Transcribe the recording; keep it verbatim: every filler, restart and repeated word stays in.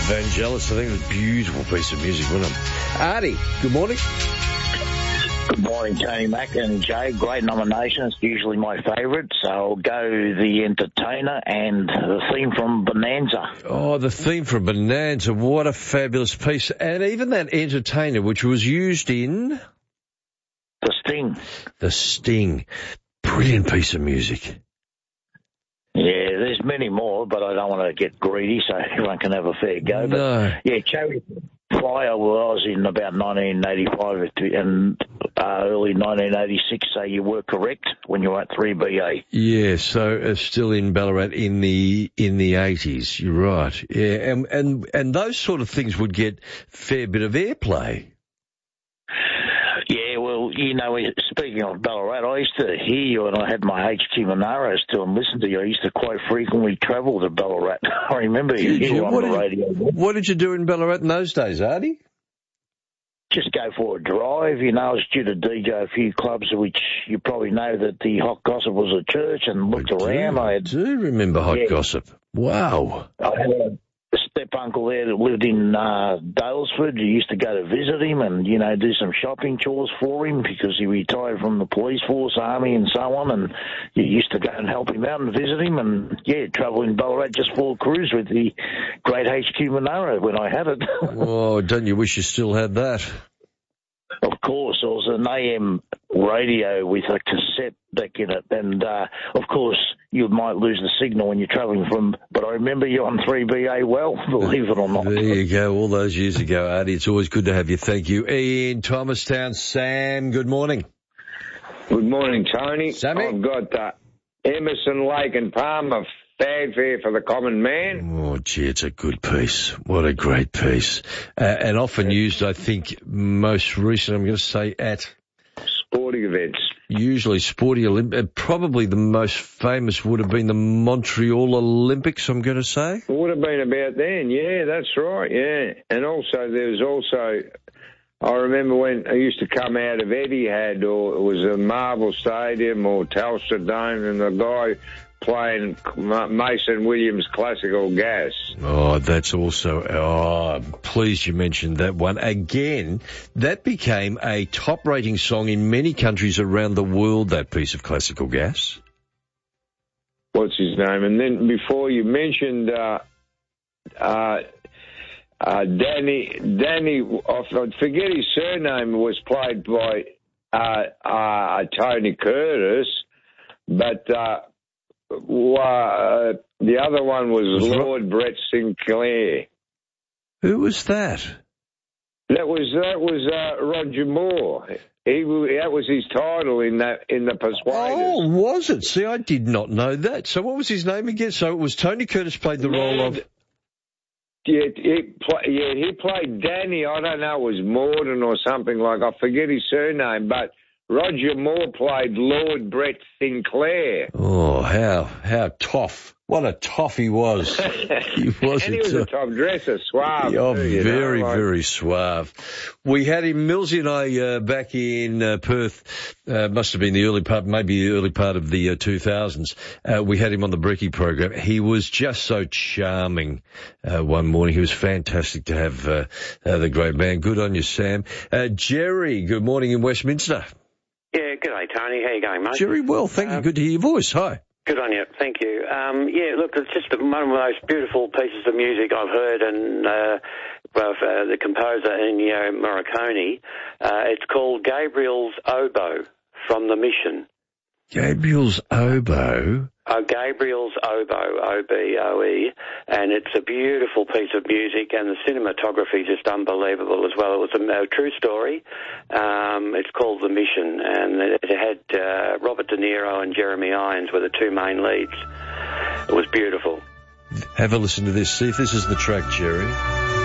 Vangelis, I think it was a beautiful piece of music, wasn't it? Artie, good morning. Good morning, Tony Mack and Jay. Great nomination. It's usually my favourite, so I'll go The Entertainer and the theme from Bonanza. Oh, the theme from Bonanza. What a fabulous piece. And even that Entertainer, which was used in... The Sting. The Sting. Brilliant piece of music. Yeah, there's many more, but I don't want to get greedy, so everyone can have a fair go. But, no. Yeah, Cherry Flyer was in about nineteen eighty-five and uh, early nineteen eighty-six, so you were correct when you were at three B A. Yeah, so uh, still in Ballarat in the in the eighties. You're right. Yeah, and and and those sort of things would get a fair bit of airplay. Yeah, well, you know, speaking of Ballarat, I used to hear you and I had my H Q Monaro still and listen to you. I used to quite frequently travel to Ballarat. I remember you, you were on the radio. You, what did you do in Ballarat in those days, Artie? Just go for a drive. You know, I was due to D J a few clubs, which you probably know that the Hot Gossip was a church, and looked I around. Do, I had, do remember Hot yeah, Gossip. Wow. I had a step-uncle there that lived in uh, Dalesford. You used to go to visit him and, you know, do some shopping chores for him because he retired from the police force, army and so on, and you used to go and help him out and visit him and, yeah, travel in Ballarat just for a cruise with the great H Q Monaro when I had it. Oh, don't you wish you still had that? Of course, it was an A M radio with a cassette deck in it, and uh, of course you might lose the signal when you're travelling from, but I remember you on three B A well, believe it or not. There you go, all those years ago, Artie. It's always good to have you. Thank you. In Thomastown, Sam, good morning. Good morning, Tony. Sammy? I've got uh, Emerson, Lake and Palmer, Fanfare for the Common Man. Oh, gee, it's a good piece. What a great piece. Uh, and often used, I think, most recent, I'm going to say, at... Sporting events. Usually sporting Olympics. Probably the most famous would have been the Montreal Olympics, I'm going to say. It would have been about then, yeah, that's right, yeah. And also, there was also... I remember when I used to come out of Etihad, or it was a Marvel Stadium or Telstra Dome, and the guy playing Mason Williams Classical Gas. Oh, that's also... Oh, pleased you mentioned that one. Again, that became a top-rating song in many countries around the world, that piece of Classical Gas. What's his name? And then before you mentioned... Uh, uh, Uh, Danny, Danny, I forget his surname, was played by uh, uh, Tony Curtis, but uh, uh, the other one was, was Lord Ro- Brett Sinclair. Who was that? That was that was uh, Roger Moore. He that was his title in that in the Persuaders. Oh, was it? See, I did not know that. So, what was his name again? So it was Tony Curtis played the Lord, role of. Yeah, he play, yeah, he played Danny. I don't know, it was Morden or something like. I forget his surname, but Roger Moore played Lord Brett Sinclair. Oh, how how tough! What a toff he was. He was, and he was a top dresser, suave. Oh, too, very, know, like... very suave. We had him, Millsy and I, uh, back in uh, Perth, uh, must have been the early part, maybe the early part of the uh, two thousands. Uh, we had him on the Bricky program. He was just so charming uh, one morning. He was fantastic to have uh, uh, the great man. Good on you, Sam. Uh, Jerry, good morning in Westminster. Yeah, good day, Tony. How you going, mate? Jerry, well, thank um, you. Good to hear your voice. Hi. Good on you. Thank you. Um, yeah, look, it's just one of the most beautiful pieces of music I've heard, and uh, well, uh, the composer Ennio Morricone. Uh, it's called Gabriel's Oboe from The Mission. Gabriel's Oboe? Oh, Gabriel's Oboe, O B O E, and it's a beautiful piece of music, and the cinematography is just unbelievable as well. It was a, a true story. Um, it's called The Mission, and it, it had uh, Robert De Niro and Jeremy Irons were the two main leads. It was beautiful. Have a listen to this. See if this is the track, Jerry.